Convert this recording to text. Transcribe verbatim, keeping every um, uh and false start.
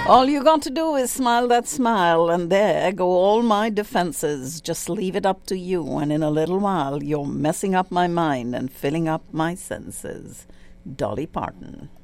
All you got to do is smile that smile, and there go all my defenses. Just leave it up to you, and in a little while you're messing up my mind and filling up my senses. Dolly Parton.